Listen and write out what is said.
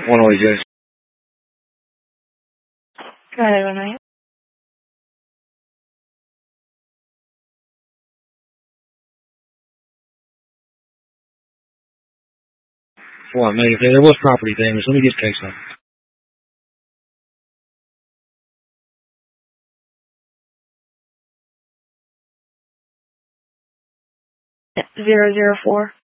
One only, Jason. Go ahead, 1-8. Well, maybe there was property damage. Let me get case up. 004.